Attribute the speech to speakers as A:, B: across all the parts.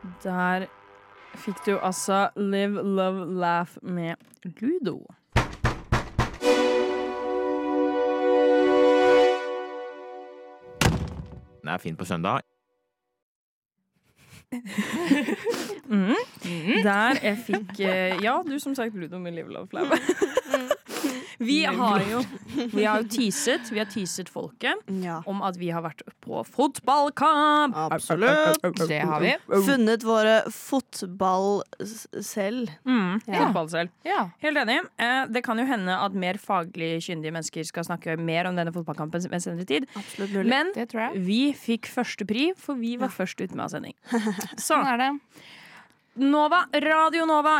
A: Der fikk du altså Live, Love, Laugh med Ludo.
B: Det er fint på søndag.
A: Der jeg fikk ja, du som sagt Ludo med Live, Love, Laugh. Vi har jo teaset folket om at vi har vært på fotballkamp.
C: Absolutt.
D: Det har vi.
C: Funnet våre fotball selv.
A: Fotball selv.
D: Ja.
A: Helt enig. Det kan jo hende at mer faglig kyndige mennesker skal snakke mer om denne fotballkampen med senere tid.
C: Absolutt mulig.
A: Men
D: Det tror jeg.
A: vi fikk første pri, for vi var først ute med sending. Så
D: Sånn er det.
A: Nova, Radio Nova,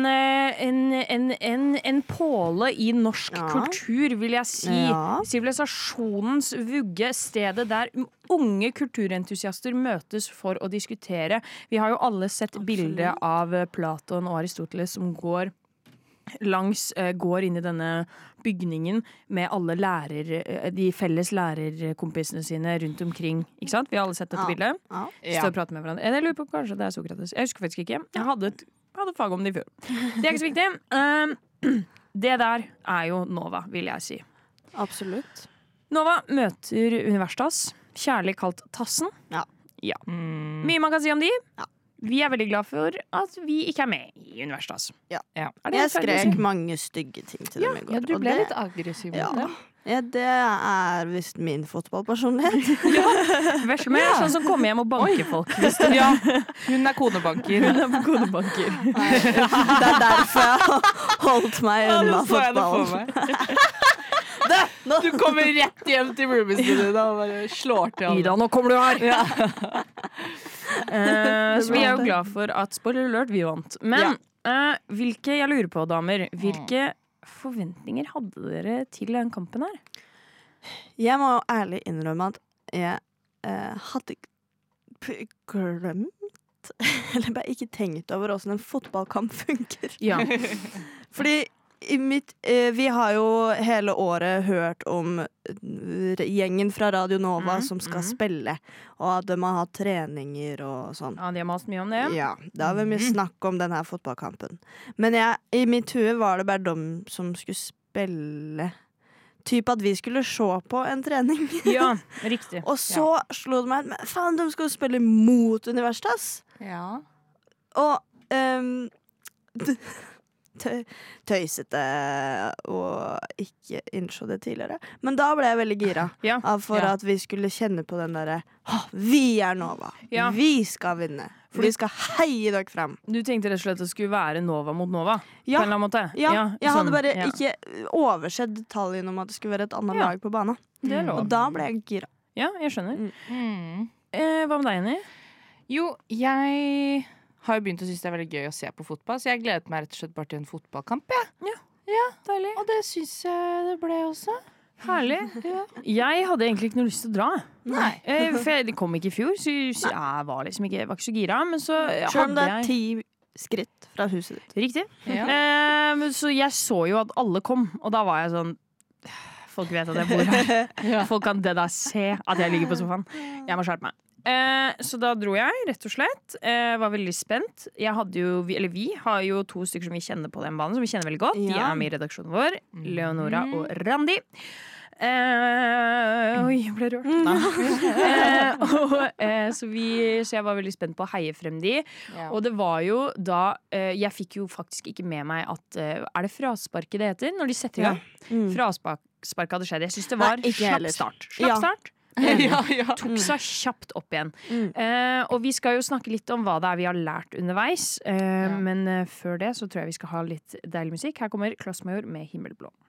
A: en påle i norsk kultur, vil jeg si.
C: Ja.
A: Sivilisasjonens vugge, stedet der unge kulturentusiaster møtes for å diskutere. Vi har jo alle sett bilder av Platon og Aristoteles som går inn i denne bygningen med alle de felles lærerkompisene sine rundt omkring. Ikke sant? Vi har alle sett dette bildet. Står og prater med hverandre. Jeg lurer på, kanskje det er Sokrates. Jeg husker faktisk ikke. Jeg hadde fag om det i fjor. Det er ikke så viktig. Det der er jo Nova, vil jeg si.
C: Absolutt.
A: Nova møter Universitas, kjærlig kalt Tassen. Ja. Mye man kan si om de. Vi er veldig glad for at vi ikke er med i Universitas.
C: Jeg skrek mange stygge ting til dem i går.
D: Ja, du ble litt aggressiv med det.
C: Ja, det er visst min fotballpersonlighet.
A: Veslemøy er sånn som kommer hjem og banker folk.
D: Ja, hun er konebanker.
C: Det er derfor jeg har holdt meg unna fotballen.
D: Du kommer rett hjem til roomien din og bare slår til alle.
A: Ida, nå kommer du her! Så vi er jo glad for at spoiler alert, vi vant. Men jeg lurer på, damer, hvilke forventninger hadde dere til den kampen her?
C: Jeg må ærlig innrømme at jeg hadde glemt eller bare ikke tenkt over hvordan en fotballkamp funker.
A: Ja.
C: Fordi vi har jo hele året hørt om gjengen fra Radio Nova som skal spille, og at de har hatt treninger og sånn.
A: Ja, de har mast mye om det.
C: Ja, da har vi mye snakk om denne fotballkampen. Men i mitt hue var det bare de som skulle spille. Typ at vi skulle se på en trening.
A: Ja, riktig.
C: Og så slo det meg at faen, de skulle spille mot Universitas.
D: Ja.
C: Og tøysete og ikke innså det tidligere. Men da ble jeg veldig gira for at vi skulle kjenne på den derre vi er Nova. Vi skal vinne. For vi skal heie dere frem.
A: Du tenkte rett og slett at det skulle være Nova mot Nova? På en eller annen måte?
C: Jeg hadde bare ikke oversett detaljen om at det skulle være et annet lag på banen. Og da ble jeg gira.
A: Ja, jeg skjønner. Hva med deg, Jenny?
D: Jo, jeg har jo begynt å synes det er veldig gøy å se på fotball, så jeg gledet meg rett og slett bare til en fotballkamp.
A: Ja, deilig.
D: Og det synes jeg det ble også.
A: Herlig. Jeg hadde egentlig ikke noe lyst til å dra.
C: Nei.
A: For jeg kom ikke i fjor, så jeg var liksom ikke så gira. Men så
C: selv om det er 10 skritt fra huset ditt.
A: Riktig. Så jeg så jo at alle kom, og da var jeg sånn folk vet at jeg bor her. Folk kan det da se at jeg ligger på sofaen. Jeg må skjerpe meg. Så da dro jeg, rett og slett. Var veldig spent. Vi har jo 2 stykker som vi kjenner på den banen, som vi kjenner veldig godt. De er med i redaksjonen vår, Leonora og Randi. Oi, jeg ble rørt. Så jeg var veldig spent på å heie frem de. Og det var jo da jeg fikk jo faktisk ikke med meg at er det frasparket det heter? Når de setter i gang. Frasparket hadde skjedd. Jeg synes det var slapp start. Tok seg kjapt opp igjen. Og vi skal jo snakke litt om hva det er vi har lært underveis. Men før det så tror jeg vi skal ha litt deilig musikk. Her kommer Klossmajor med Himmelblå.